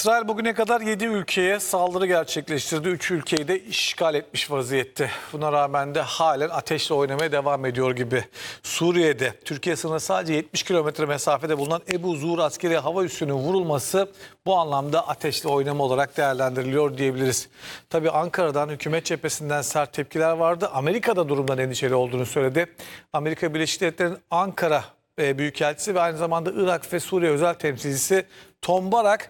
İsrail bugüne kadar 7 ülkeye saldırı gerçekleştirdi. 3 ülkeyi de işgal etmiş vaziyette. Buna rağmen de halen ateşle oynamaya devam ediyor gibi. Suriye'de Türkiye sınırına sadece 70 kilometre mesafede bulunan Ebu Zuhr askeri hava üssünün vurulması bu anlamda ateşle oynama olarak değerlendiriliyor diyebiliriz. Tabii Ankara'dan, hükümet cephesinden sert tepkiler vardı. Amerika'da durumdan endişeli olduğunu söyledi. Amerika Birleşik Devletleri'nin Ankara Büyükelçisi ve aynı zamanda Irak ve Suriye özel temsilcisi Tom Barak